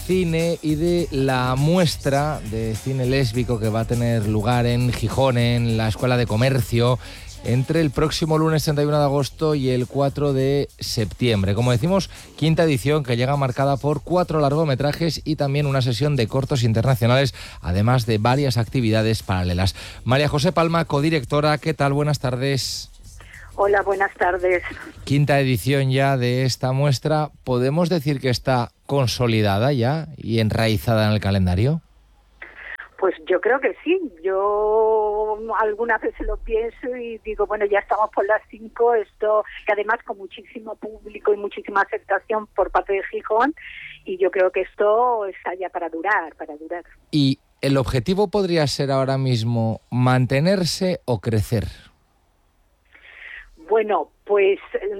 cine y de la muestra de cine lésbico que va a tener lugar en Gijón, en la Escuela de Comercio, entre el próximo lunes 31 de agosto y el 4 de septiembre. Como decimos, quinta edición que llega marcada por 4 largometrajes y también una sesión de cortos internacionales, además de varias actividades paralelas. María José Palma, codirectora, ¿qué tal? Buenas tardes. Hola, buenas tardes. Quinta edición ya de esta muestra. ¿Podemos decir que está consolidada ya y enraizada en el calendario? Pues yo creo que sí. Yo algunas veces lo pienso y digo, bueno, ya estamos por las 5, esto que además con muchísimo público y muchísima aceptación por parte de Gijón, y yo creo que esto está ya para durar. ¿Y el objetivo podría ser ahora mismo mantenerse o crecer? Bueno, pues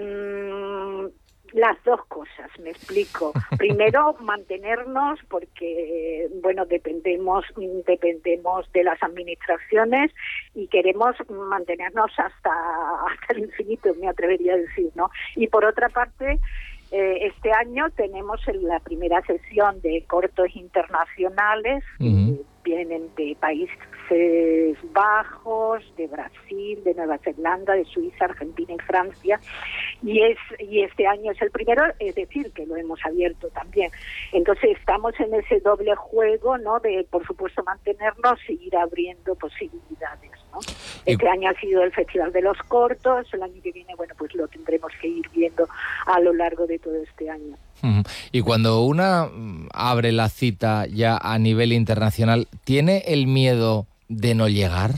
las dos cosas, me explico. Primero, mantenernos porque, bueno, dependemos de las administraciones y queremos mantenernos hasta el infinito, me atrevería a decir, ¿no? Y por otra parte, este año tenemos la primera sesión de cortos internacionales que vienen de Países Bajos, de Brasil, de Nueva Zelanda, de Suiza, Argentina y Francia, y este año es el primero, es decir, que lo hemos abierto también. Entonces estamos en ese doble juego, ¿no?, de, por supuesto, mantenernos y ir abriendo posibilidades, ¿no? Este año ha sido el Festival de los Cortos, el año que viene, bueno, pues lo tendremos que ir viendo a lo largo de todo este año. Y cuando una abre la cita ya a nivel internacional, ¿tiene el miedo de no llegar?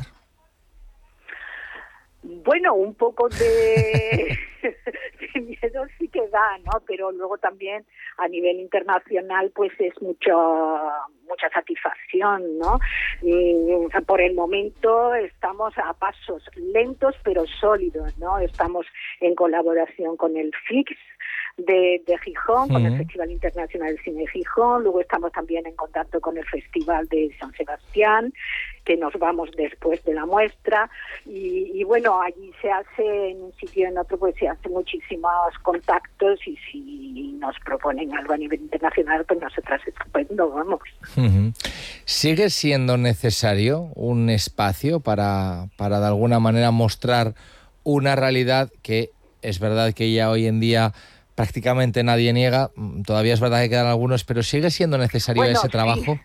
Bueno, un poco de miedo sí que da, ¿no? Pero luego también a nivel internacional pues es mucha satisfacción, ¿no? Por el momento estamos a pasos lentos pero sólidos, ¿no? Estamos en colaboración con el FIX de Gijón, con el Festival Internacional de Cine de Gijón. Luego estamos también en contacto con el Festival de San Sebastián, que nos vamos después de la muestra, y bueno, allí se hace, en un sitio y en otro, pues se hacen muchísimos contactos, y si nos proponen algo a nivel internacional, pues nosotras estupendo, vamos. ¿Sigue siendo necesario un espacio para de alguna manera mostrar una realidad que es verdad que ya hoy en día prácticamente nadie niega? Todavía es verdad que quedan algunos, pero ¿sigue siendo necesario ese trabajo?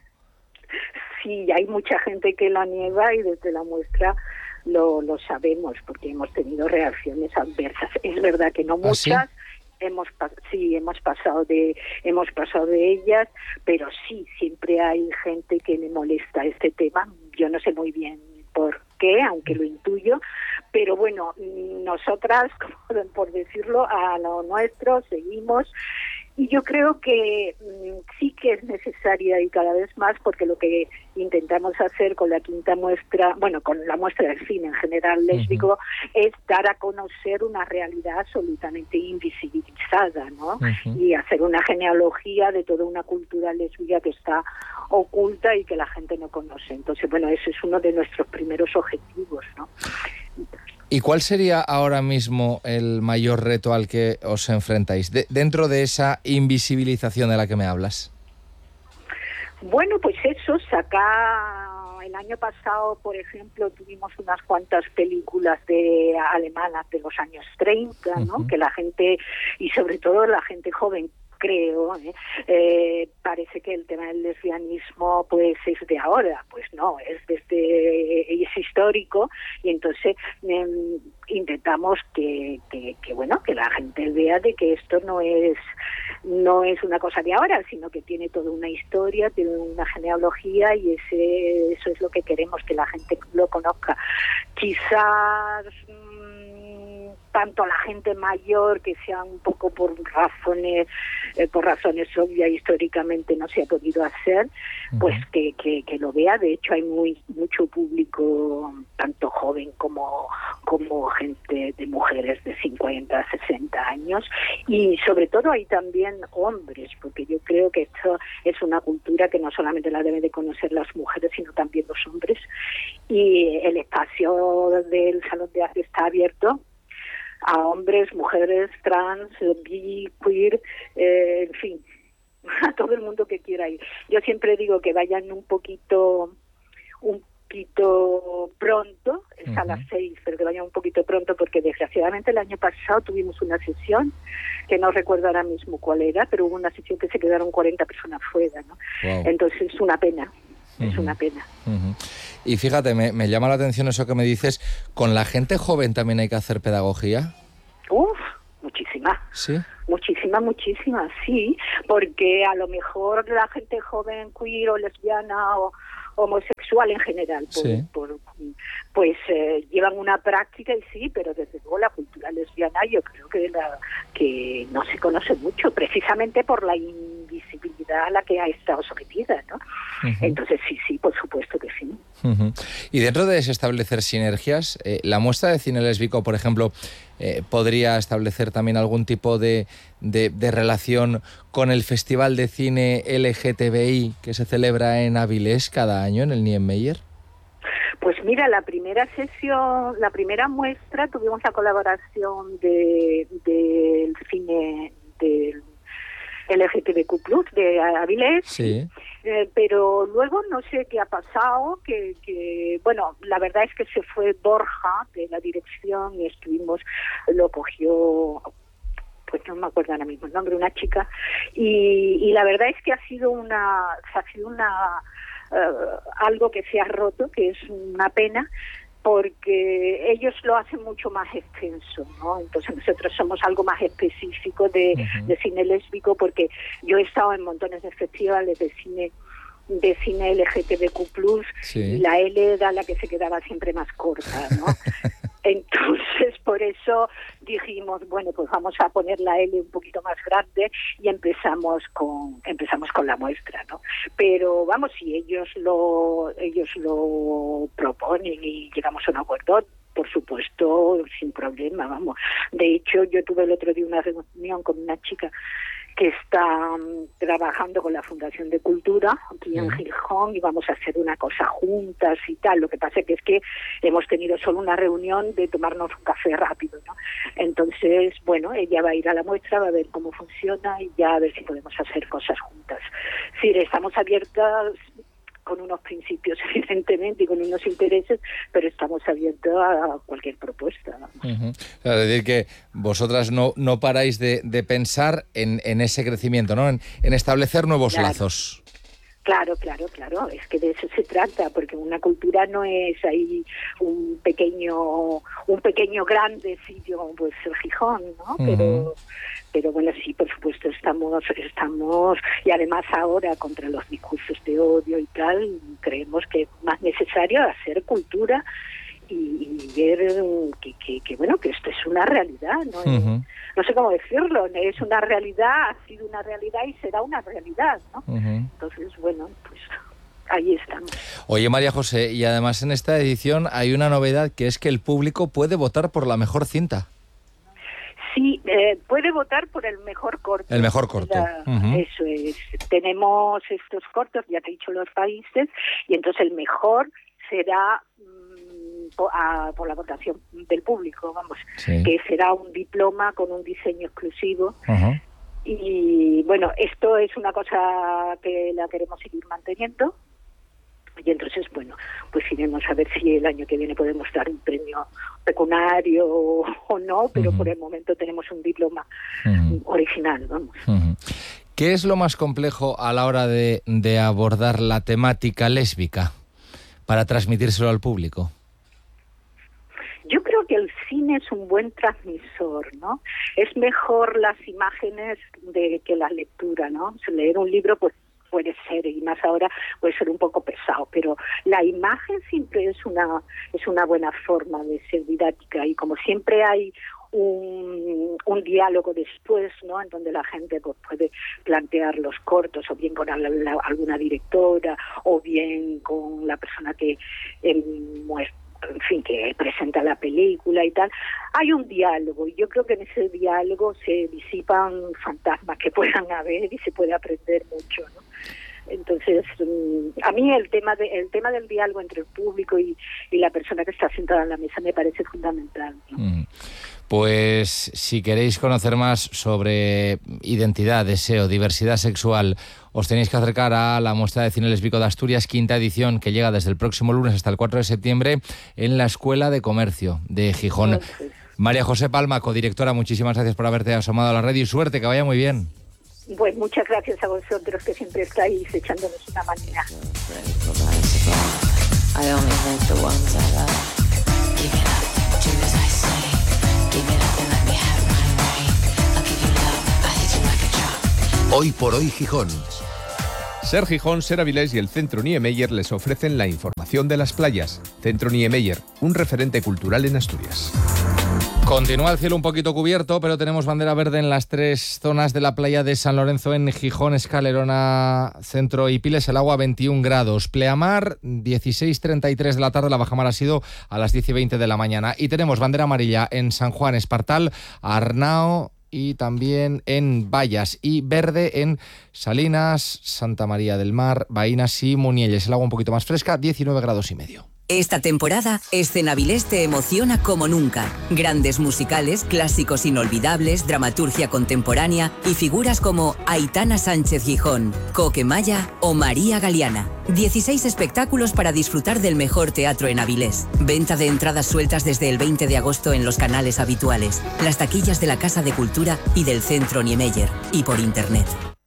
Sí, hay mucha gente que la niega y desde la muestra lo sabemos porque hemos tenido reacciones adversas. Es verdad que no muchas. ¿Sí? Hemos pasado de ellas, pero sí, siempre hay gente que le molesta este tema. Yo no sé muy bien por qué, aunque lo intuyo, pero bueno, nosotras, por decirlo, a lo nuestro seguimos. Y yo creo que sí que es necesaria y cada vez más, porque lo que intentamos hacer con la quinta muestra, bueno, con la muestra del cine en general lésbico, es dar a conocer una realidad absolutamente invisibilizada, ¿no? Y hacer una genealogía de toda una cultura lésbica que está oculta y que la gente no conoce. Entonces, bueno, ese es uno de nuestros primeros objetivos, ¿no? ¿Y cuál sería ahora mismo el mayor reto al que os enfrentáis dentro de esa invisibilización de la que me hablas? Bueno, pues eso, el año pasado, por ejemplo, tuvimos unas cuantas películas alemanas de los años 30, ¿no? Que la gente, y sobre todo la gente joven, creo, parece que el tema del lesbianismo pues es de ahora. Pues no, es histórico, y entonces intentamos que la gente vea de que esto no es una cosa de ahora, sino que tiene toda una historia, tiene una genealogía, y eso es lo que queremos, que la gente lo conozca. Quizás tanto la gente mayor, que sea un poco por razones obvias, históricamente no se ha podido hacer, pues que lo vea. De hecho hay mucho público, tanto joven como gente de mujeres de 50, 60 años, y sobre todo hay también hombres, porque yo creo que esto es una cultura que no solamente la deben de conocer las mujeres, sino también los hombres, y el espacio del Salón de Arte está abierto a hombres, mujeres, trans, bi, queer, en fin, a todo el mundo que quiera ir. Yo siempre digo que vayan un poquito pronto, es a las 6, pero que vayan un poquito pronto, porque desgraciadamente el año pasado tuvimos una sesión, que no recuerdo ahora mismo cuál era, pero hubo una sesión que se quedaron 40 personas fuera, ¿no? Wow. Entonces es una pena. Es una pena. Y fíjate, me llama la atención eso que me dices, ¿con la gente joven también hay que hacer pedagogía? Muchísima. ¿Sí? Muchísima, sí, porque a lo mejor la gente joven, queer o lesbiana o homosexual en general, pues llevan una práctica y sí, pero desde luego la cultura lesbiana yo creo que no se conoce mucho, precisamente por la invisibilidad a la que ha estado sometida, ¿no? Entonces sí, por supuesto que sí. Y dentro de establecer sinergias, la muestra de cine lésbico, por ejemplo, podría establecer también algún tipo de relación con el Festival de Cine LGTBI que se celebra en Avilés cada año en el Niemeyer. Pues mira, la primera muestra tuvimos la colaboración del cine del LGTBQ+, de Avilés, sí. Pero luego no sé qué ha pasado, que bueno, la verdad es que se fue Borja de la dirección y lo cogió, pues no me acuerdo ahora mismo el nombre, una chica, y la verdad es que ha sido algo que se ha roto, que es una pena, porque ellos lo hacen mucho más extenso, ¿no? Entonces nosotros somos algo más específico de cine lésbico, porque yo he estado en montones de festivales de cine LGTBQ+, sí. Y la L era la que se quedaba siempre más corta, ¿no? Entonces, por eso dijimos, bueno, pues vamos a poner la L un poquito más grande y empezamos con la muestra, ¿no? Pero vamos, si ellos lo proponen y llegamos a un acuerdo, por supuesto, sin problema, vamos. De hecho, yo tuve el otro día una reunión con una chica que está trabajando con la Fundación de Cultura aquí en Gijón y vamos a hacer una cosa juntas y tal. Lo que pasa es que hemos tenido solo una reunión de tomarnos un café rápido, ¿no? Entonces, bueno, ella va a ir a la muestra, va a ver cómo funciona y ya a ver si podemos hacer cosas juntas. Sí, estamos abiertas con unos principios, evidentemente, y con unos intereses, pero estamos abiertos a cualquier propuesta. Es decir, que vosotras no paráis de pensar en ese crecimiento, ¿no? En establecer nuevos lazos. Claro, es que de eso se trata, porque una cultura no es ahí un pequeño grande sitio, pues el Gijón, ¿no? Pero bueno, sí, por supuesto estamos y además ahora contra los discursos de odio y tal, creemos que es más necesario hacer cultura y ver que bueno, que esto es una realidad, ¿no? No sé cómo decirlo, es una realidad, ha sido una realidad y será una realidad, ¿no? Entonces, bueno, pues ahí estamos. Oye, María José, y además en esta edición hay una novedad, que es que el público puede votar por la mejor cinta. Sí, puede votar por el mejor corto. El mejor corto. Eso es. Tenemos estos cortos, ya te he dicho los países, y entonces el mejor será por la votación del público, vamos, sí. Que será un diploma con un diseño exclusivo. Y bueno, esto es una cosa que la queremos seguir manteniendo. Y entonces, bueno, pues iremos a ver si el año que viene podemos dar un premio pecuniario o no, pero por el momento tenemos un diploma original, vamos. ¿Qué es lo más complejo a la hora de abordar la temática lésbica para transmitírselo al público? Yo creo que el cine es un buen transmisor, ¿no? Es mejor las imágenes que la lectura, ¿no? Leer un libro, pues puede ser, y más ahora puede ser un poco pesado, pero la imagen siempre es una buena forma de ser didáctica, y como siempre hay un diálogo después, ¿no? En donde la gente pues puede plantear los cortos, o bien con alguna directora, o bien con la persona que en fin, que presenta la película y tal. Hay un diálogo, y yo creo que en ese diálogo se disipan fantasmas que puedan haber y se puede aprender mucho, ¿no? Entonces, a mí el tema del diálogo entre el público y la persona que está sentada en la mesa me parece fundamental, ¿no? Pues si queréis conocer más sobre identidad, deseo, diversidad sexual, os tenéis que acercar a la muestra de cine lésbico de Asturias, quinta edición, que llega desde el próximo lunes hasta el 4 de septiembre en la Escuela de Comercio de Gijón. María José Palma, codirectora, muchísimas gracias por haberte asomado a la red y suerte, que vaya muy bien. Pues muchas gracias a vosotros, que siempre estáis echándonos una manera. Hoy por hoy Gijón. Ser Gijón, Ser Avilés y el Centro Niemeyer les ofrecen la información de las playas. Centro Niemeyer, un referente cultural en Asturias. Continúa el cielo un poquito cubierto, pero tenemos bandera verde en las 3 zonas de la playa de San Lorenzo, en Gijón, Escalerona, Centro y Piles. El agua 21 grados. Pleamar, 16:33 de la tarde. La bajamar ha sido a las 10:20 de la mañana. Y tenemos bandera amarilla en San Juan, Espartal, Arnao y también en Vallas, y verde en Salinas, Santa María del Mar, Baínas y Munielles. El agua un poquito más fresca, 19 grados y medio. Esta temporada, Escena Avilés te emociona como nunca. Grandes musicales, clásicos inolvidables, dramaturgia contemporánea y figuras como Aitana Sánchez Gijón, Coque Maya o María Galeana. 16 espectáculos para disfrutar del mejor teatro en Avilés. Venta de entradas sueltas desde el 20 de agosto en los canales habituales, las taquillas de la Casa de Cultura y del Centro Niemeyer, y por internet.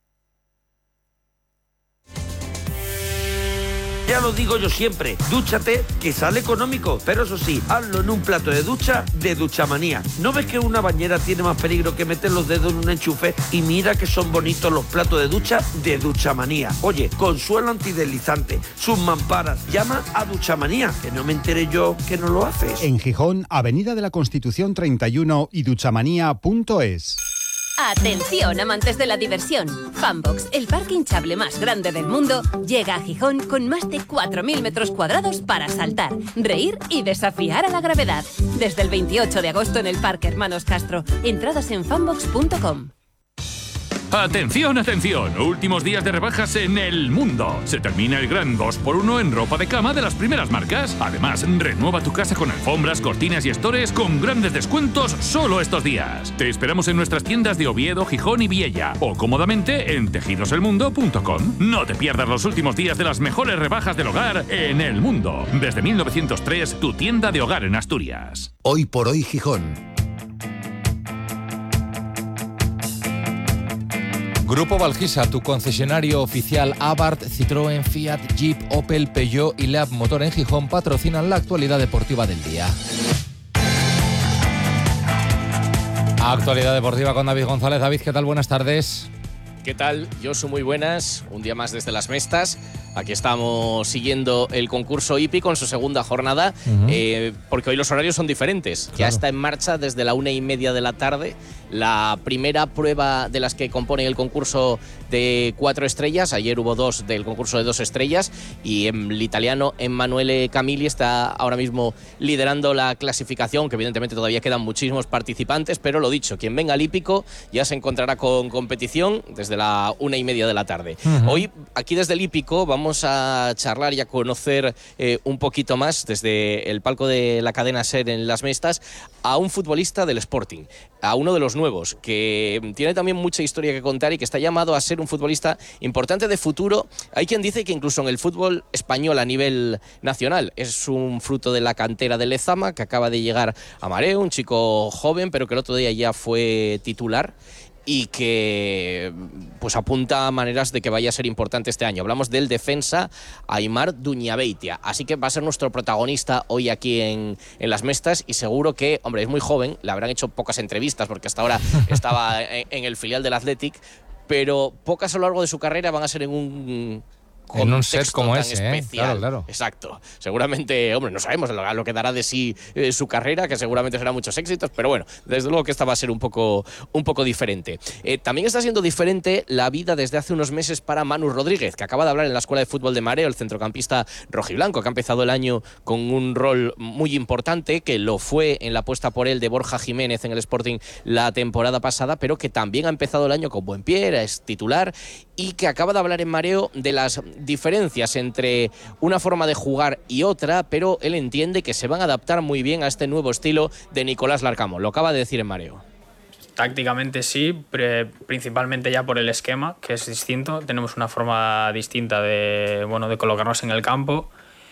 Ya lo digo yo siempre, dúchate, que sale económico, pero eso sí, hazlo en un plato de ducha de Duchamanía. ¿No ves que una bañera tiene más peligro que meter los dedos en un enchufe? Y mira que son bonitos los platos de ducha de Duchamanía. Oye, con suelo antideslizante, sus mamparas, llama a Duchamanía, que no me enteré yo que no lo haces. En Gijón, Avenida de la Constitución 31 y duchamanía.es. Atención, amantes de la diversión. Funbox, el parque hinchable más grande del mundo, llega a Gijón con más de 4.000 metros cuadrados para saltar, reír y desafiar a la gravedad. Desde el 28 de agosto en el Parque Hermanos Castro. Entradas en funbox.com. ¡Atención, atención! Últimos días de rebajas en El Mundo. Se termina el gran 2x1 en ropa de cama de las primeras marcas. Además, renueva tu casa con alfombras, cortinas y estores con grandes descuentos solo estos días. Te esperamos en nuestras tiendas de Oviedo, Gijón y Viella o cómodamente en tejidoselmundo.com. No te pierdas los últimos días de las mejores rebajas del hogar en El Mundo. Desde 1903, tu tienda de hogar en Asturias. Hoy por hoy Gijón. Grupo Valgisa, tu concesionario oficial Abarth, Citroën, Fiat, Jeep, Opel, Peugeot y Leab Motor en Gijón patrocinan la actualidad deportiva del día. Actualidad deportiva con David González. David, ¿qué tal? Buenas tardes. ¿Qué tal? Yo soy muy buenas. Un día más desde Las Mestas. Aquí estamos siguiendo el concurso hípico en su segunda jornada, porque hoy los horarios son diferentes. Claro. Ya está en marcha desde la 1:30 de la tarde la primera prueba de las que componen el concurso de 4 estrellas. Ayer hubo 2 del concurso de 2 estrellas y el italiano Emanuele Camilli está ahora mismo liderando la clasificación, que evidentemente todavía quedan muchísimos participantes, pero lo dicho, quien venga al hípico ya se encontrará con competición desde la 1:30 de la tarde. Hoy, aquí desde el hípico, vamos a charlar y a conocer un poquito más desde el palco de la cadena SER en Las Mestas a un futbolista del Sporting, a uno de los nuevos, que tiene también mucha historia que contar y que está llamado a ser un futbolista importante de futuro. Hay quien dice que incluso en el fútbol español a nivel nacional. Es un fruto de la cantera de Lezama, que acaba de llegar a Mareo, un chico joven, pero que el otro día ya fue titular y que pues apunta a maneras de que vaya a ser importante este año. Hablamos del defensa Aimar Duñabeitia, así que va a ser nuestro protagonista hoy aquí en Las Mestas, y seguro que, hombre, es muy joven, le habrán hecho pocas entrevistas porque hasta ahora estaba en el filial del Athletic, pero pocas a lo largo de su carrera van a ser en un set como ese, especial. Claro. Exacto. Seguramente, hombre, no sabemos lo que dará de sí su carrera, que seguramente será muchos éxitos, pero bueno, desde luego que esta va a ser un poco diferente. También está siendo diferente la vida desde hace unos meses para Manu Rodríguez, que acaba de hablar en la Escuela de Fútbol de Mareo, el centrocampista rojiblanco, que ha empezado el año con un rol muy importante, que lo fue en la apuesta por él de Borja Jiménez en el Sporting la temporada pasada, pero que también ha empezado el año con buen pie, es titular, y que acaba de hablar en Mareo de las diferencias entre una forma de jugar y otra, pero él entiende que se van a adaptar muy bien a este nuevo estilo de Nicolás Larcamón. Lo acaba de decir en mareo. Tácticamente sí, principalmente ya por el esquema, que es distinto. Tenemos una forma distinta de colocarnos en el campo.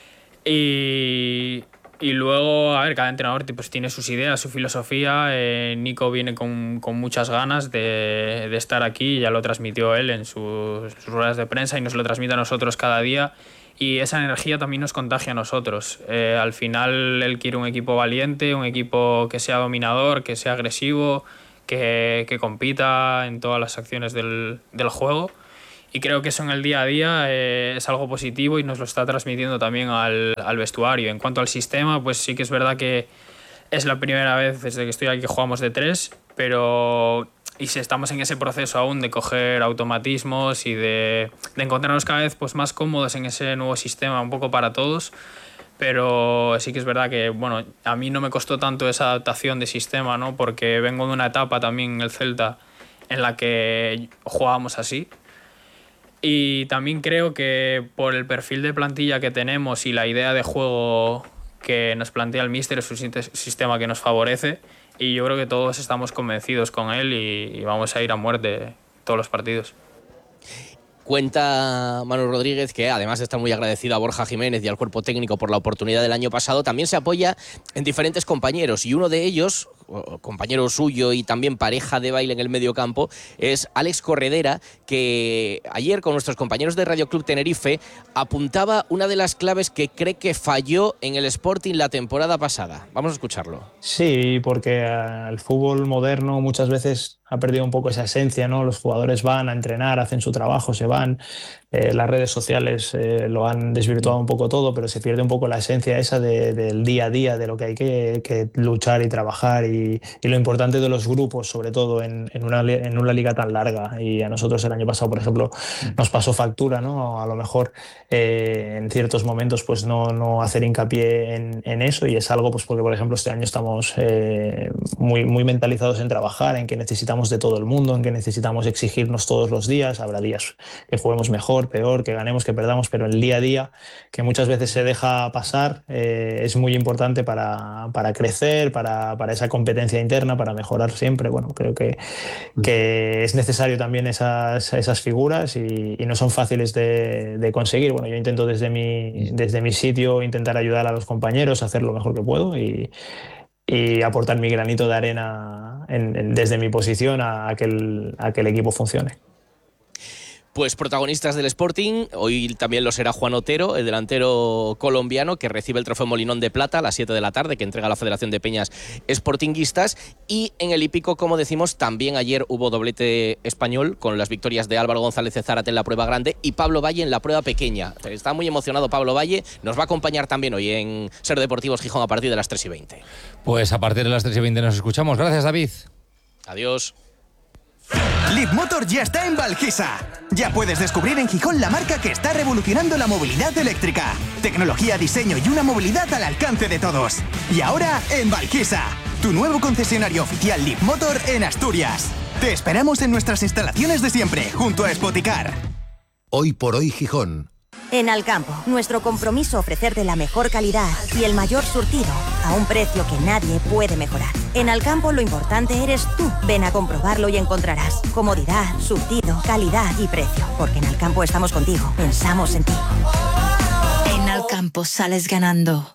Y luego, a ver, cada entrenador pues tiene sus ideas, su filosofía. Nico viene con muchas ganas de estar aquí, ya lo transmitió él en sus ruedas de prensa y nos lo transmite a nosotros cada día. Y esa energía también nos contagia a nosotros. Al final él quiere un equipo valiente, un equipo que sea dominador, que sea agresivo, que compita en todas las acciones del juego. Y creo que eso en el día a día es algo positivo y nos lo está transmitiendo también al vestuario. En cuanto al sistema, pues sí que es verdad que es la primera vez desde que estoy aquí que jugamos de 3, y si estamos en ese proceso aún de coger automatismos y de encontrarnos cada vez pues más cómodos en ese nuevo sistema, un poco para todos. Pero sí que es verdad que a mí no me costó tanto esa adaptación de sistema, ¿no? Porque vengo de una etapa también en el Celta en la que jugábamos así. Y también creo que por el perfil de plantilla que tenemos y la idea de juego que nos plantea el míster es un sistema que nos favorece, y yo creo que todos estamos convencidos con él y vamos a ir a muerte todos los partidos. Cuenta Manu Rodríguez que, además de estar muy agradecido a Borja Jiménez y al cuerpo técnico por la oportunidad del año pasado, también se apoya en diferentes compañeros, y uno de ellos, compañero suyo y también pareja de baile en el mediocampo, es Alex Corredera, que ayer con nuestros compañeros de Radio Club Tenerife apuntaba una de las claves que cree que falló en el Sporting la temporada pasada. Vamos a escucharlo. Sí, porque el fútbol moderno muchas veces ha perdido un poco esa esencia, ¿no? Los jugadores van a entrenar, hacen su trabajo, se van. Las redes sociales lo han desvirtuado un poco todo, pero se pierde un poco la esencia esa del día a día, de lo que hay que luchar y trabajar, y lo importante de los grupos, sobre todo en una liga tan larga. Y a nosotros el año pasado, por ejemplo, nos pasó factura, ¿no? A lo mejor en ciertos momentos pues no hacer hincapié en eso, y es algo pues porque, por ejemplo, este año estamos muy mentalizados en trabajar, en que necesitamos de todo el mundo, en que necesitamos exigirnos todos los días. Habrá días que juguemos mejor, peor, que ganemos, que perdamos, pero el día a día, que muchas veces se deja pasar, es muy importante para crecer, para esa competencia interna, para mejorar siempre. Bueno, creo que es necesario también esas figuras, y no son fáciles de conseguir. Bueno, yo intento desde mi sitio intentar ayudar a los compañeros a hacer lo mejor que puedo y aportar mi granito de arena desde mi posición a que el equipo funcione. Pues protagonistas del Sporting, hoy también lo será Juan Otero, el delantero colombiano que recibe el trofeo Molinón de Plata a las 7 de la tarde, que entrega la Federación de Peñas Sportinguistas. Y en el hípico, como decimos, también ayer hubo doblete español con las victorias de Álvaro González de Zárate en la prueba grande y Pablo Valle en la prueba pequeña. Está muy emocionado Pablo Valle, nos va a acompañar también hoy en Ser Deportivos Gijón a partir de las 3:20. Pues a partir de las 3:20 nos escuchamos. Gracias, David. Adiós. Leapmotor ya está en Valquisa. Ya puedes descubrir en Gijón la marca que está revolucionando la movilidad eléctrica. Tecnología, diseño y una movilidad al alcance de todos. Y ahora en Valquisa, tu nuevo concesionario oficial Leapmotor en Asturias. Te esperamos en nuestras instalaciones de siempre, junto a Spoticar. Hoy por hoy Gijón. En Alcampo, nuestro compromiso ofrecerte la mejor calidad y el mayor surtido a un precio que nadie puede mejorar. En Alcampo lo importante eres tú. Ven a comprobarlo y encontrarás comodidad, surtido, calidad y precio. Porque en Alcampo estamos contigo, pensamos en ti. En Alcampo sales ganando.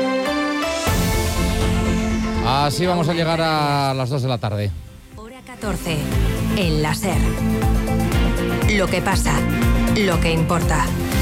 Así vamos a llegar a las 2 de la tarde. Hora 14, en la SER. Lo que pasa, lo que importa.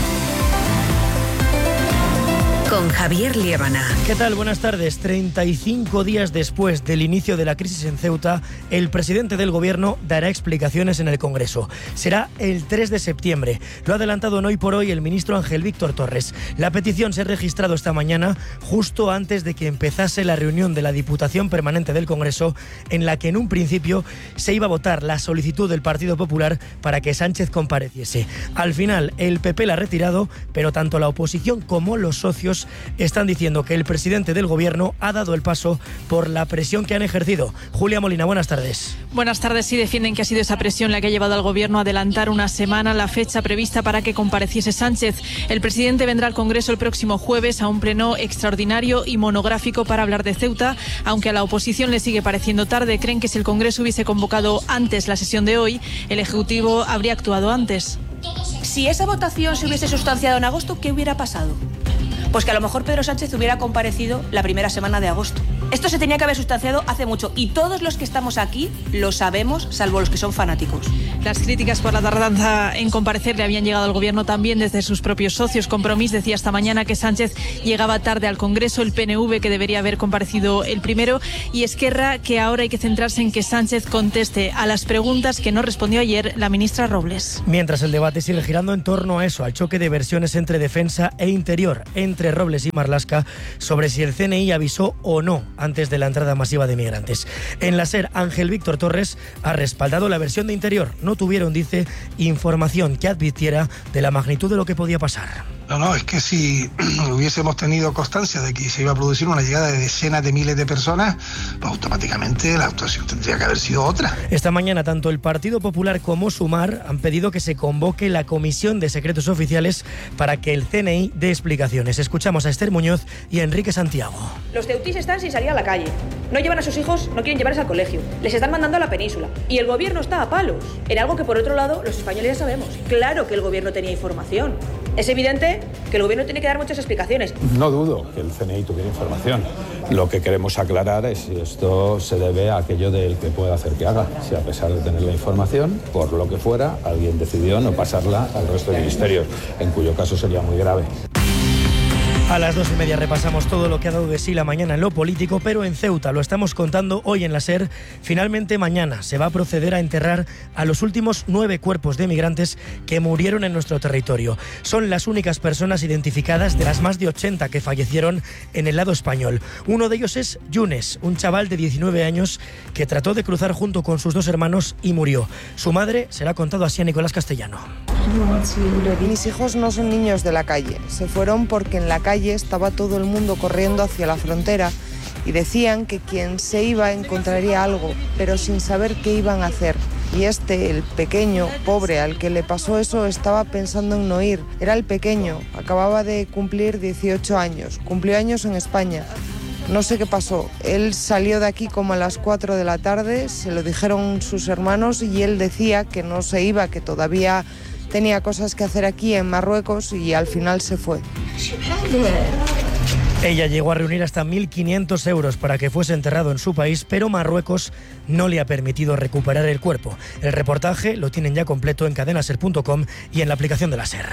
Con Javier Liébana. ¿Qué tal? Buenas tardes. 35 días después del inicio de la crisis en Ceuta, el presidente del Gobierno dará explicaciones en el Congreso. Será el 3 de septiembre. Lo ha adelantado en Hoy por Hoy el ministro Ángel Víctor Torres. La petición se ha registrado esta mañana, justo antes de que empezase la reunión de la Diputación Permanente del Congreso, en la que en un principio se iba a votar la solicitud del Partido Popular para que Sánchez compareciese. Al final, el PP la ha retirado, pero tanto la oposición como los socios medios están diciendo que el presidente del gobierno ha dado el paso por la presión que han ejercido. Julia Molina, buenas tardes. Buenas tardes. Sí, defienden que ha sido esa presión la que ha llevado al gobierno a adelantar una semana la fecha prevista para que compareciese Sánchez. El presidente vendrá al Congreso el próximo jueves a un pleno extraordinario y monográfico para hablar de Ceuta, aunque a la oposición le sigue pareciendo tarde. Creen que si el Congreso hubiese convocado antes la sesión de hoy, el Ejecutivo habría actuado antes. Si esa votación se hubiese sustanciado en agosto, ¿qué hubiera pasado? Pues que a lo mejor Pedro Sánchez hubiera comparecido la primera semana de agosto. Esto se tenía que haber sustanciado hace mucho y todos los que estamos aquí lo sabemos, salvo los que son fanáticos. Las críticas por la tardanza en comparecer le habían llegado al gobierno también desde sus propios socios. Compromís decía esta mañana que Sánchez llegaba tarde al Congreso, el PNV que debería haber comparecido el primero y Esquerra que ahora hay que centrarse en que Sánchez conteste a las preguntas que no respondió ayer la ministra Robles. Mientras el debate sigue girando en torno a eso, al choque de versiones entre defensa e interior, entre Robles y Marlaska, sobre si el CNI avisó o no antes de la entrada masiva de migrantes. En la SER, Ángel Víctor Torres ha respaldado la versión de interior. No tuvieron, dice, información que advirtiera de la magnitud de lo que podía pasar. No, es que si hubiésemos tenido constancia de que se iba a producir una llegada de decenas de miles de personas, pues automáticamente la actuación tendría que haber sido otra. Esta mañana tanto el Partido Popular como Sumar han pedido que se convoque la Comisión de Secretos Oficiales para que el CNI dé explicaciones. Escuchamos a Esther Muñoz y a Enrique Santiago. Los ceutís están sin salir a la calle. No llevan a sus hijos, no quieren llevarles al colegio. Les están mandando a la península. Y el gobierno está a palos. En algo que por otro lado los españoles ya sabemos. Claro que el gobierno tenía información. Es evidente que el gobierno tiene que dar muchas explicaciones. No dudo que el CNI tuviera información. Lo que queremos aclarar es si esto se debe a aquello del que pueda hacer que haga. Si a pesar de tener la información, por lo que fuera, alguien decidió no pasarla al resto de ministerios, en cuyo caso sería muy grave. A las 2:30 repasamos todo lo que ha dado de sí la mañana en lo político, pero en Ceuta, lo estamos contando hoy en la SER, finalmente mañana se va a proceder a enterrar a los últimos 9 cuerpos de migrantes que murieron en nuestro territorio. Son las únicas personas identificadas de las más de 80 que fallecieron en el lado español. Uno de ellos es Yunes, un chaval de 19 años que trató de cruzar junto con sus 2 hermanos y murió. Su madre se la ha contado así a Nicolás Castellano. Mis hijos no son niños de la calle, se fueron porque en la calle estaba todo el mundo corriendo hacia la frontera y decían que quien se iba encontraría algo, pero sin saber qué iban a hacer. Y el pequeño, pobre, al que le pasó eso, estaba pensando en no ir. Era el pequeño, acababa de cumplir 18 años, cumplió años en España. No sé qué pasó, él salió de aquí como a las 4 de la tarde, se lo dijeron sus hermanos y él decía que no se iba, que todavía tenía cosas que hacer aquí en Marruecos y al final se fue. Ella llegó a reunir hasta 1.500 euros para que fuese enterrado en su país, pero Marruecos no le ha permitido recuperar el cuerpo. El reportaje lo tienen ya completo en cadenaser.com y en la aplicación de la SER.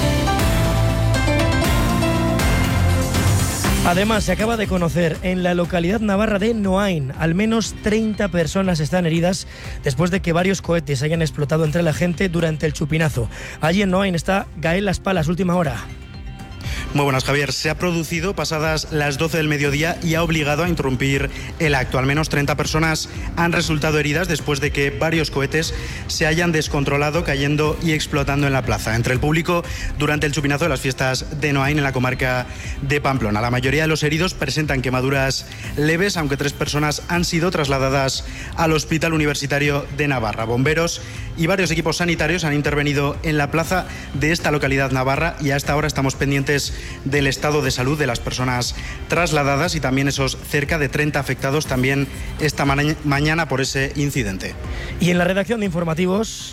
Además, se acaba de conocer en la localidad navarra de Noain, al menos 30 personas están heridas después de que varios cohetes hayan explotado entre la gente durante el chupinazo. Allí en Noain está Gael Las Palas, última hora. Muy buenas, Javier. Se ha producido pasadas las 12 del mediodía y ha obligado a interrumpir el acto. Al menos 30 personas han resultado heridas después de que varios cohetes se hayan descontrolado, cayendo y explotando en la plaza. Entre el público durante el chupinazo de las fiestas de Noain en la comarca de Pamplona. La mayoría de los heridos presentan quemaduras leves, aunque 3 personas han sido trasladadas al Hospital Universitario de Navarra. Bomberos y varios equipos sanitarios han intervenido en la plaza de esta localidad navarra y hasta ahora estamos pendientes del estado de salud de las personas trasladadas y también esos cerca de 30 afectados también esta mañana por ese incidente. Y en la redacción de informativos...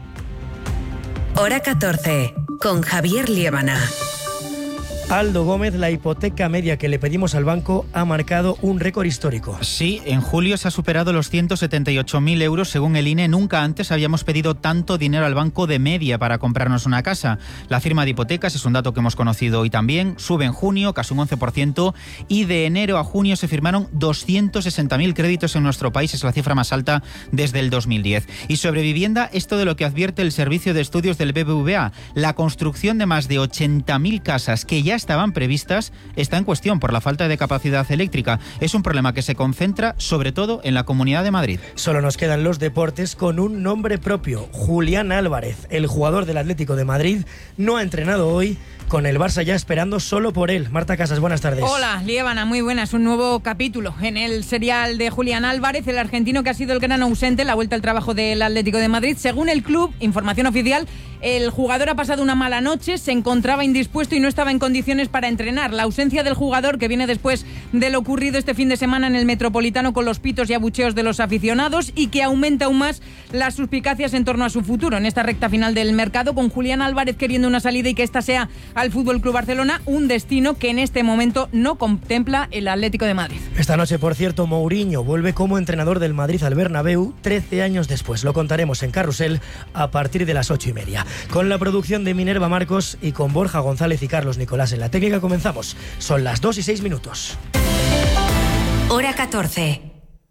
Hora 14, con Javier Liébana. Aldo Gómez, la hipoteca media que le pedimos al banco ha marcado un récord histórico. Sí, en julio se ha superado los 178.000 euros según el INE. Nunca antes habíamos pedido tanto dinero al banco de media para comprarnos una casa. La firma de hipotecas, es un dato que hemos conocido hoy también, sube en junio casi un 11% y de enero a junio se firmaron 260.000 créditos en nuestro país. Es la cifra más alta desde el 2010. Y sobre vivienda, esto de lo que advierte el Servicio de Estudios del BBVA. La construcción de más de 80.000 casas que ya estaban previstas está en cuestión por la falta de capacidad eléctrica. Es un problema que se concentra sobre todo en la Comunidad de Madrid. Solo nos quedan los deportes con un nombre propio. Julián Álvarez, el jugador del Atlético de Madrid, no ha entrenado hoy con el Barça ya esperando solo por él. Marta Casas, buenas tardes. Hola, Liébana, muy buenas. Un nuevo capítulo en el serial de Julián Álvarez, el argentino que ha sido el gran ausente en la vuelta al trabajo del Atlético de Madrid. Según el club, información oficial, el jugador ha pasado una mala noche, se encontraba indispuesto y no estaba en condiciones para entrenar. La ausencia del jugador, que viene después de lo ocurrido este fin de semana en el Metropolitano con los pitos y abucheos de los aficionados, y que aumenta aún más las suspicacias en torno a su futuro en esta recta final del mercado, con Julián Álvarez queriendo una salida y que esta sea al FC Barcelona, un destino que en este momento no contempla el Atlético de Madrid. Esta noche, por cierto, Mourinho vuelve como entrenador del Madrid al Bernabéu 13 años después. Lo contaremos en Carrusel a partir de las 8:30. Con la producción de Minerva Marcos y con Borja González y Carlos Nicolás en la técnica comenzamos. Son las 2:06. Hora 14.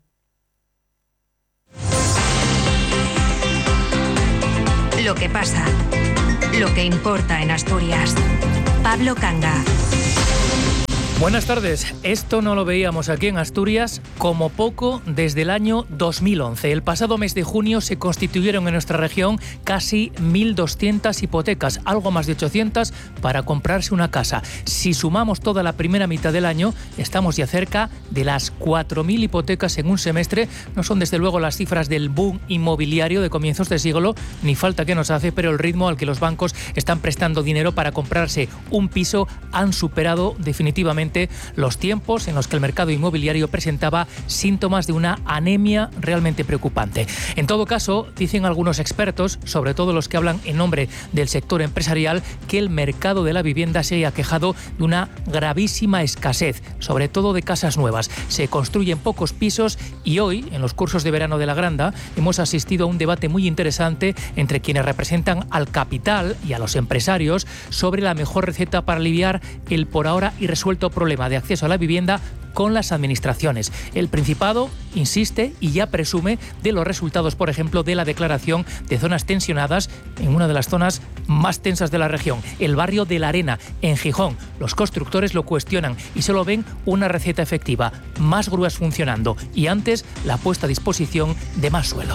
Lo que pasa, lo que importa en Asturias. Pablo Canga. Buenas tardes. Esto no lo veíamos aquí en Asturias como poco desde el año 2011. El pasado mes de junio se constituyeron en nuestra región casi 1.200 hipotecas, algo más de 800 para comprarse una casa. Si sumamos toda la primera mitad del año, estamos ya cerca de las 4.000 hipotecas en un semestre. No son desde luego las cifras del boom inmobiliario de comienzos de siglo, ni falta que nos hace, pero el ritmo al que los bancos están prestando dinero para comprarse un piso han superado definitivamente los tiempos en los que el mercado inmobiliario presentaba síntomas de una anemia realmente preocupante. En todo caso, dicen algunos expertos, sobre todo los que hablan en nombre del sector empresarial, que el mercado de la vivienda se ha quejado de una gravísima escasez, sobre todo de casas nuevas. Se construyen pocos pisos y hoy, en los cursos de verano de la Granda, hemos asistido a un debate muy interesante entre quienes representan al capital y a los empresarios sobre la mejor receta para aliviar el por ahora irresuelto problema de acceso a la vivienda con las administraciones. El Principado insiste y ya presume de los resultados, por ejemplo, de la declaración de zonas tensionadas en una de las zonas más tensas de la región, el barrio de La Arena, en Gijón. Los constructores lo cuestionan y solo ven una receta efectiva: más grúas funcionando y antes la puesta a disposición de más suelo.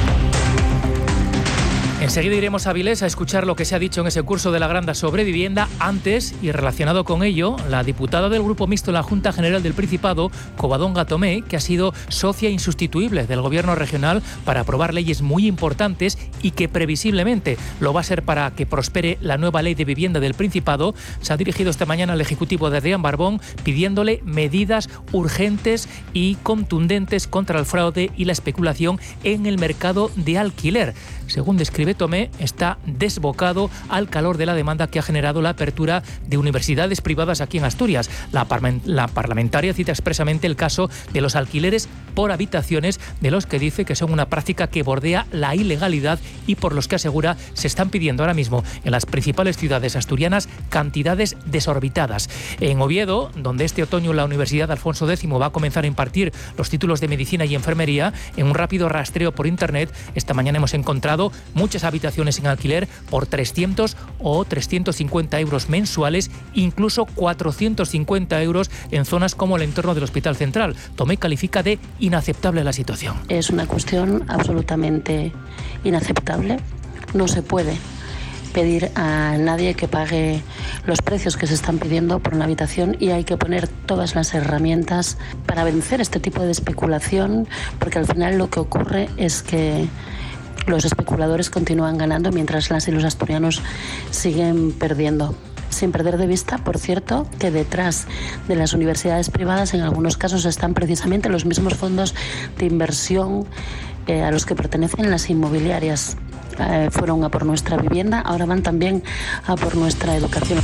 Enseguida iremos a Avilés a escuchar lo que se ha dicho en ese curso de la Granda sobre vivienda. Antes, y relacionado con ello, la diputada del Grupo Mixto en la Junta General del Principado, Covadonga Tomé, que ha sido socia insustituible del Gobierno regional para aprobar leyes muy importantes y que previsiblemente lo va a ser para que prospere la nueva ley de vivienda del Principado, se ha dirigido esta mañana al Ejecutivo de Adrián Barbón pidiéndole medidas urgentes y contundentes contra el fraude y la especulación en el mercado de alquiler. Según describe Tomé, está desbocado al calor de la demanda que ha generado la apertura de universidades privadas aquí en Asturias. La parlamentaria cita expresamente el caso de los alquileres por habitaciones, de los que dice que son una práctica que bordea la ilegalidad y por los que asegura se están pidiendo ahora mismo en las principales ciudades asturianas cantidades desorbitadas. En Oviedo, donde este otoño la Universidad Alfonso X va a comenzar a impartir los títulos de medicina y enfermería, en un rápido rastreo por internet, esta mañana hemos encontrado muchas habitaciones en alquiler por 300 o 350 euros mensuales, incluso 450 euros en zonas como el entorno del Hospital Central. Tomé califica de inaceptable la situación. Es una cuestión absolutamente inaceptable. No se puede pedir a nadie que pague los precios que se están pidiendo por una habitación y hay que poner todas las herramientas para vencer este tipo de especulación, porque al final lo que ocurre es que los especuladores continúan ganando mientras las y los asturianos siguen perdiendo. Sin perder de vista, por cierto, que detrás de las universidades privadas en algunos casos están precisamente los mismos fondos de inversión a los que pertenecen las inmobiliarias. Fueron a por nuestra vivienda, ahora van también a por nuestra educación.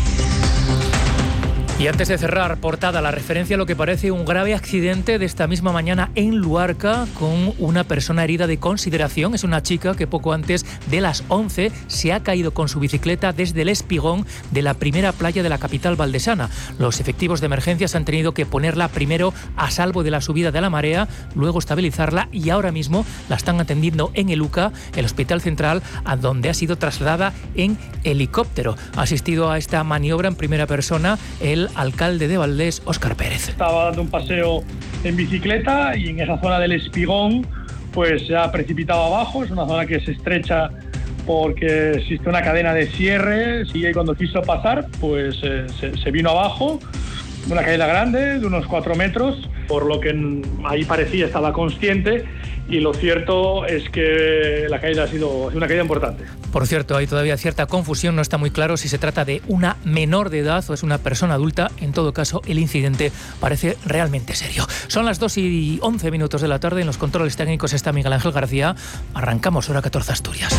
Y antes de cerrar portada, la referencia a lo que parece un grave accidente de esta misma mañana en Luarca con una persona herida de consideración. Es una chica que poco antes de las 11 se ha caído con su bicicleta desde el espigón de la primera playa de la capital valdesana. Los efectivos de emergencias han tenido que ponerla primero a salvo de la subida de la marea, luego estabilizarla y ahora mismo la están atendiendo en el UCA, el Hospital Central, a donde ha sido trasladada en helicóptero. Ha asistido a esta maniobra en primera persona el alcalde de Valdés, Óscar Pérez. Estaba dando un paseo en bicicleta y en esa zona del espigón pues se ha precipitado abajo. Es una zona que se estrecha porque existe una cadena de cierre y cuando quiso pasar pues se vino abajo. Una caída grande de unos 4 metros, por lo que ahí parecía estaba consciente, y lo cierto es que la caída ha sido una caída importante. Por cierto, hay todavía cierta confusión, no está muy claro si se trata de una menor de edad o es una persona adulta. En todo caso, el incidente parece realmente serio. Son las 2:11 de la tarde, en los controles técnicos está Miguel Ángel García. Arrancamos hora 14 Asturias.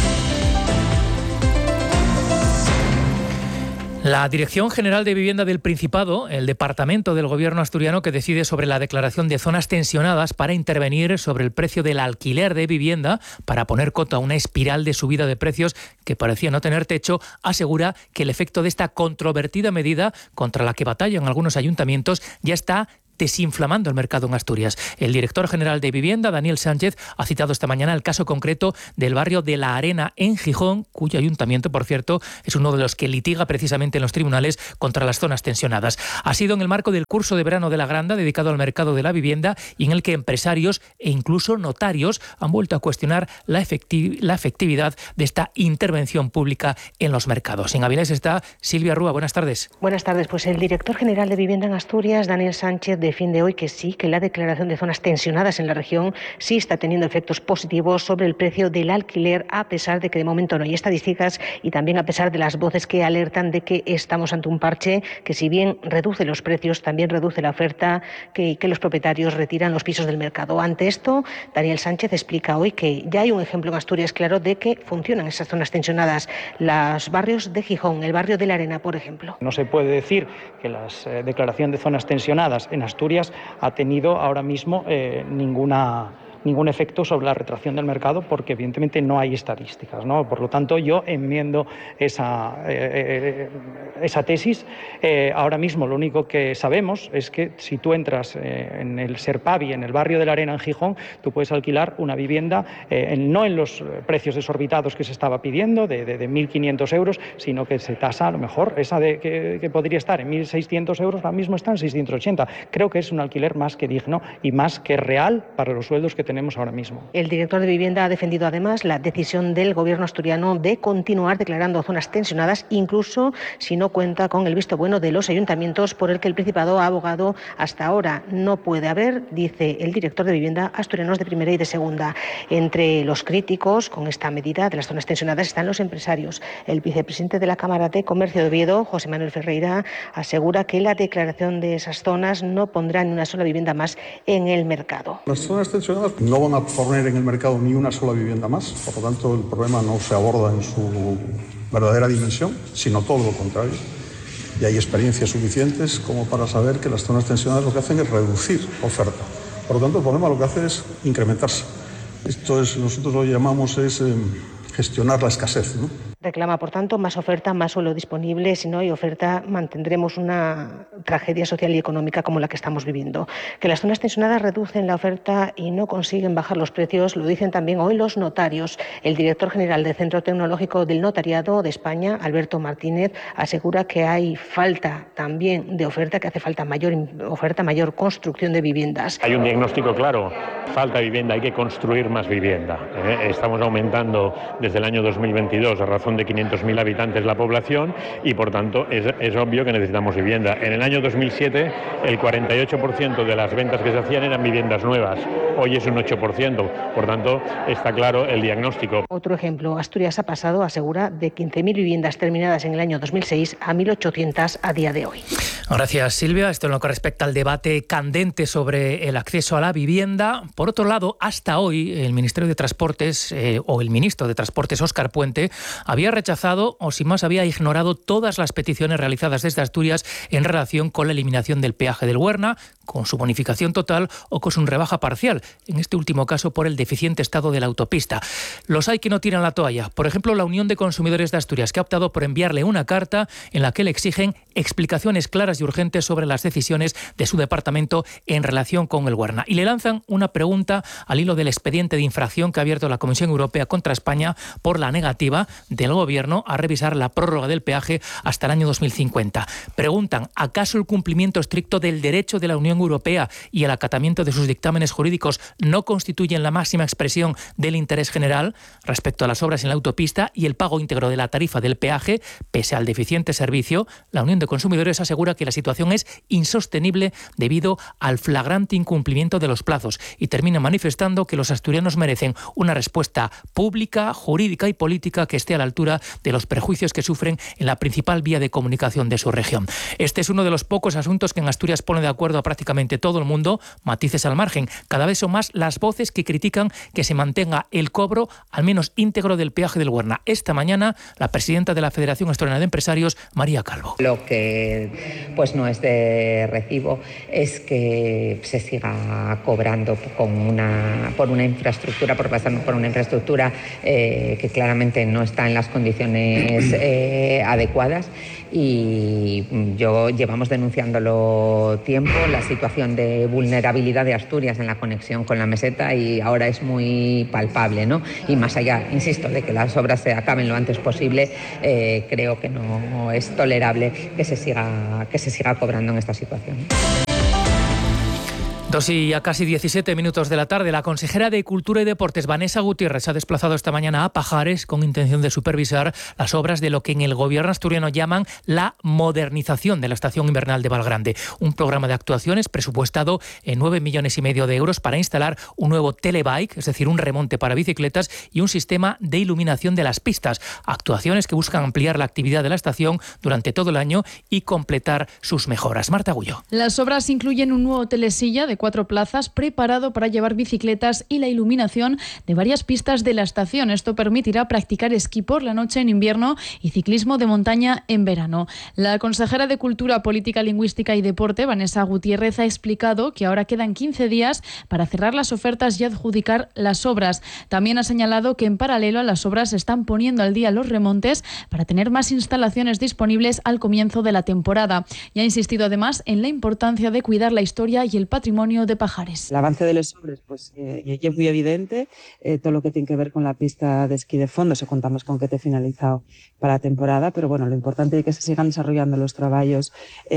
La Dirección General de Vivienda del Principado, el departamento del gobierno asturiano que decide sobre la declaración de zonas tensionadas para intervenir sobre el precio del alquiler de vivienda, para poner coto a una espiral de subida de precios que parecía no tener techo, asegura que el efecto de esta controvertida medida, contra la que batallan algunos ayuntamientos, ya está desinflamando el mercado en Asturias. El director general de Vivienda, Daniel Sánchez, ha citado esta mañana el caso concreto del barrio de La Arena en Gijón, cuyo ayuntamiento, por cierto, es uno de los que litiga precisamente en los tribunales contra las zonas tensionadas. Ha sido en el marco del curso de verano de la Granda, dedicado al mercado de la vivienda, y en el que empresarios e incluso notarios han vuelto a cuestionar la efectividad de esta intervención pública en los mercados. En Avilés está Silvia Rúa. Buenas tardes. Buenas tardes. Pues el director general de Vivienda en Asturias, Daniel Sánchez, defiende hoy que sí, que la declaración de zonas tensionadas en la región sí está teniendo efectos positivos sobre el precio del alquiler, a pesar de que de momento no hay estadísticas y también a pesar de las voces que alertan de que estamos ante un parche que, si bien reduce los precios, también reduce la oferta, que los propietarios retiran los pisos del mercado. Ante esto, Daniel Sánchez explica hoy que ya hay un ejemplo en Asturias claro de que funcionan esas zonas tensionadas. Los barrios de Gijón, el barrio de La Arena, por ejemplo. No se puede decir que la declaración de zonas tensionadas en Asturias ha tenido ahora mismo ningún efecto sobre la retracción del mercado, porque evidentemente no hay estadísticas, ¿no? Por lo tanto, yo enmiendo esa tesis. Ahora mismo lo único que sabemos es que si tú entras en el Serpavi, en el barrio de La Arena en Gijón, tú puedes alquilar una vivienda no en los precios desorbitados que se estaba pidiendo, de 1.500 euros, sino que se tasa a lo mejor esa que podría estar en 1.600 euros, ahora mismo está en 680. Creo que es un alquiler más que digno y más que real para los sueldos que tenemos ahora mismo. El director de Vivienda ha defendido además la decisión del gobierno asturiano de continuar declarando zonas tensionadas, incluso si no cuenta con el visto bueno de los ayuntamientos, por el que el Principado ha abogado hasta ahora. No puede haber, dice el director de Vivienda, asturianos de primera y de segunda. Entre los críticos con esta medida de las zonas tensionadas están los empresarios. El vicepresidente de la Cámara de Comercio de Oviedo, José Manuel Ferreira, asegura que la declaración de esas zonas no pondrá ni una sola vivienda más en el mercado. Las zonas tensionadas no van a poner en el mercado ni una sola vivienda más, por lo tanto el problema no se aborda en su verdadera dimensión, sino todo lo contrario. Y hay experiencias suficientes como para saber que las zonas tensionadas lo que hacen es reducir oferta. Por lo tanto, el problema lo que hace es incrementarse. Esto es, nosotros lo llamamos gestionar la escasez, ¿no? Reclama, por tanto, más oferta, más suelo disponible. Si no hay oferta, mantendremos una tragedia social y económica como la que estamos viviendo. Que las zonas tensionadas reducen la oferta y no consiguen bajar los precios, lo dicen también hoy los notarios. El director general del Centro Tecnológico del Notariado de España, Alberto Martínez, asegura que hay falta también de oferta, que hace falta mayor oferta, mayor construcción de viviendas. Hay un diagnóstico claro, falta vivienda, hay que construir más vivienda. Estamos aumentando desde el año 2022 a razón de 500.000 habitantes la población y por tanto es obvio que necesitamos vivienda. En el año 2007 el 48% de las ventas que se hacían eran viviendas nuevas, hoy es un 8%, por tanto está claro el diagnóstico. Otro ejemplo, Asturias ha pasado, asegura, de 15.000 viviendas terminadas en el año 2006 a 1.800 a día de hoy. Gracias, Silvia. Esto en lo que respecta al debate candente sobre el acceso a la vivienda. Por otro lado, hasta hoy el Ministerio de Transportes o el ministro de Transportes, Óscar Puente, había rechazado o sin más había ignorado todas las peticiones realizadas desde Asturias en relación con la eliminación del peaje del Huerna, con su bonificación total o con su rebaja parcial, en este último caso por el deficiente estado de la autopista. Los hay que no tiran la toalla. Por ejemplo, la Unión de Consumidores de Asturias, que ha optado por enviarle una carta en la que le exigen explicaciones claras y urgentes sobre las decisiones de su departamento en relación con el Huerna. Y le lanzan una pregunta al hilo del expediente de infracción que ha abierto la Comisión Europea contra España por la negativa del Gobierno a revisar la prórroga del peaje hasta el año 2050. Preguntan, ¿acaso el cumplimiento estricto del derecho de la Unión Unión Europea y el acatamiento de sus dictámenes jurídicos no constituyen la máxima expresión del interés general respecto a las obras en la autopista y el pago íntegro de la tarifa del peaje, pese al deficiente servicio, la Unión de Consumidores asegura que la situación es insostenible debido al flagrante incumplimiento de los plazos y termina manifestando que los asturianos merecen una respuesta pública, jurídica y política que esté a la altura de los perjuicios que sufren en la principal vía de comunicación de su región. Este es uno de los pocos asuntos que en Asturias pone de acuerdo a prácticamente todo el mundo, matices al margen. Cada vez son más las voces que critican que se mantenga el cobro al menos íntegro del peaje del Huerna. Esta mañana, la presidenta de la Federación Asturiana de Empresarios, María Calvo. Lo que pues no es de recibo es que se siga cobrando por una infraestructura que claramente no está en las condiciones adecuadas, y llevamos denunciándolo tiempo, la situación de vulnerabilidad de Asturias en la conexión con la meseta, y ahora es muy palpable, ¿no? Y más allá, insisto, de que las obras se acaben lo antes posible, creo que no es tolerable que se siga cobrando en esta situación. 2 y a casi 17 minutos de la tarde, la consejera de Cultura y Deportes, Vanessa Gutiérrez, se ha desplazado esta mañana a Pajares con intención de supervisar las obras de lo que en el gobierno asturiano llaman la modernización de la estación invernal de Valgrande. Un programa de actuaciones presupuestado en 9,5 millones de euros para instalar un nuevo telebike, es decir, un remonte para bicicletas y un sistema de iluminación de las pistas. Actuaciones que buscan ampliar la actividad de la estación durante todo el año y completar sus mejoras. Marta Agullo. Las obras incluyen un nuevo telesilla de 4 plazas preparado para llevar bicicletas y la iluminación de varias pistas de la estación. Esto permitirá practicar esquí por la noche en invierno y ciclismo de montaña en verano. La consejera de Cultura, Política Lingüística y Deporte, Vanessa Gutiérrez, ha explicado que ahora quedan 15 días para cerrar las ofertas y adjudicar las obras. También ha señalado que en paralelo a las obras se están poniendo al día los remontes para tener más instalaciones disponibles al comienzo de la temporada. Y ha insistido además en la importancia de cuidar la historia y el patrimonio de Pajares. El avance de las obras es muy evidente, todo lo que tiene que ver con la pista de esquí de fondo, se contamos con que esté finalizado para la temporada, pero bueno, lo importante es que se sigan desarrollando los trabajos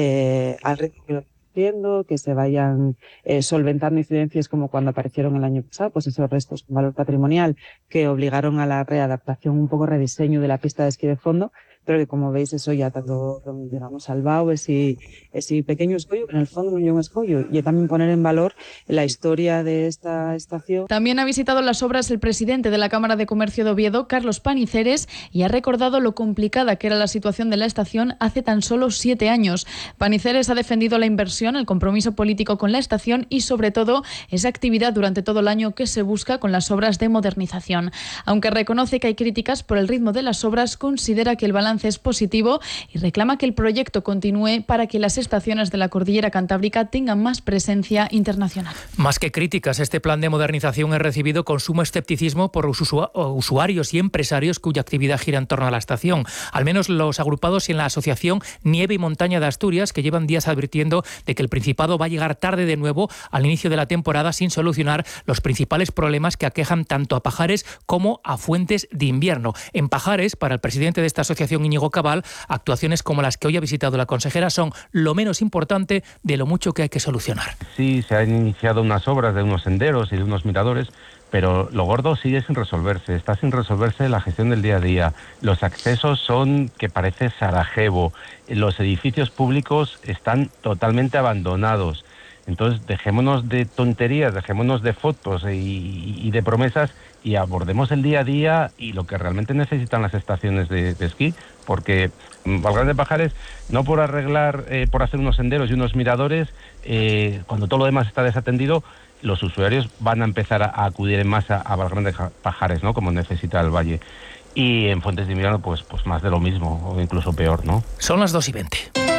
al ritmo que lo haciendo, que se vayan solventando incidencias como cuando aparecieron el año pasado, pues esos restos con valor patrimonial que obligaron a la readaptación, un poco rediseño de la pista de esquí de fondo, pero que como veis eso ya está todo, digamos, salvado, ese pequeño escollo, que en el fondo no es un escollo, y también poner en valor la historia de esta estación. También ha visitado las obras el presidente de la Cámara de Comercio de Oviedo, Carlos Paniceres, y ha recordado lo complicada que era la situación de la estación hace tan solo 7 años. Paniceres ha defendido la inversión, el compromiso político con la estación y, sobre todo, esa actividad durante todo el año que se busca con las obras de modernización. Aunque reconoce que hay críticas por el ritmo de las obras, considera que el balance es positivo y reclama que el proyecto continúe para que las estaciones de la Cordillera Cantábrica tengan más presencia internacional. Más que críticas, este plan de modernización es recibido con sumo escepticismo por usuarios y empresarios cuya actividad gira en torno a la estación. Al menos los agrupados en la Asociación Nieve y Montaña de Asturias, que llevan días advirtiendo de que el Principado va a llegar tarde de nuevo al inicio de la temporada sin solucionar los principales problemas que aquejan tanto a Pajares como a Fuentes de Invierno. En Pajares, para el presidente de esta asociación, Íñigo Cabal, actuaciones como las que hoy ha visitado la consejera son lo menos importante de lo mucho que hay que solucionar. Sí, se han iniciado unas obras de unos senderos y de unos miradores, pero lo gordo sigue sin resolverse. Está sin resolverse la gestión del día a día. Los accesos son que parece Sarajevo. Los edificios públicos están totalmente abandonados. Entonces, dejémonos de tonterías, dejémonos de fotos y de promesas y abordemos el día a día y lo que realmente necesitan las estaciones de esquí, porque Valgrande Pajares, no por arreglar, por hacer unos senderos y unos miradores, cuando todo lo demás está desatendido, los usuarios van a empezar a acudir en masa a Valgrande Pajares, ¿no? Como necesita el valle. Y en Fuentes de Invierno, pues más de lo mismo, o incluso peor, ¿no? Son las 2:20.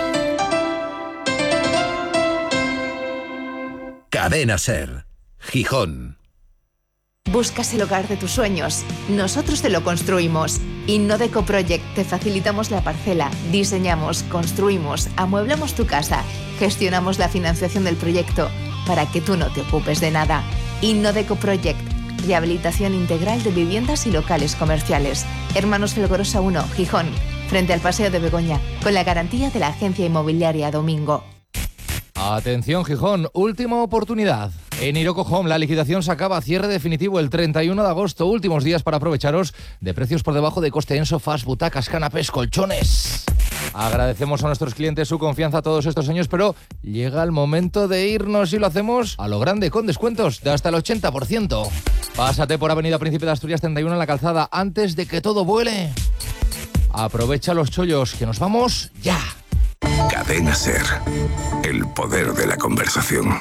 Cadena SER, Gijón. ¿Buscas el hogar de tus sueños? Nosotros te lo construimos. Innodeco Project te facilitamos la parcela, diseñamos, construimos, amueblamos tu casa, gestionamos la financiación del proyecto para que tú no te ocupes de nada. Innodeco Project, rehabilitación integral de viviendas y locales comerciales. Hermanos Felgorosa 1, Gijón, frente al Paseo de Begoña, con la garantía de la agencia inmobiliaria Domingo. Atención Gijón, última oportunidad. En Iroco Home la liquidación se acaba, cierre definitivo el 31 de agosto. Últimos días para aprovecharos de precios por debajo de coste en sofás, butacas, canapés, colchones. Agradecemos a nuestros clientes su confianza todos estos años, pero llega el momento de irnos y lo hacemos a lo grande, con descuentos de hasta el 80%. Pásate por Avenida Príncipe de Asturias 31 en la Calzada antes de que todo vuele. Aprovecha los chollos, que nos vamos ya. Cadena SER. El poder de la conversación.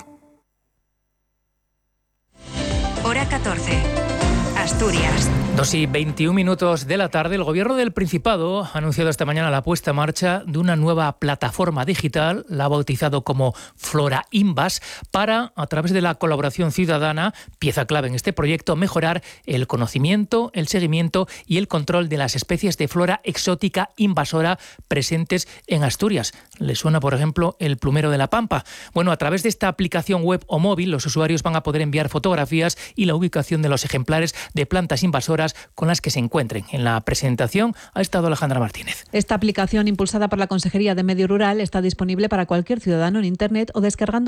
Hora 14. Asturias. 2:21 de la tarde, el Gobierno del Principado ha anunciado esta mañana la puesta en marcha de una nueva plataforma digital, la ha bautizado como Flora Invas, para, a través de la colaboración ciudadana, pieza clave en este proyecto, mejorar el conocimiento, el seguimiento y el control de las especies de flora exótica invasora presentes en Asturias. ¿Le suena, por ejemplo, el plumero de la Pampa? Bueno, a través de esta aplicación web o móvil, los usuarios van a poder enviar fotografías y la ubicación de los ejemplares de plantas invasoras con las que se encuentren. En la presentación ha estado Alejandra Martínez. Esta aplicación, impulsada por la Consejería de Medio Rural, está disponible para cualquier ciudadano en Internet o descargando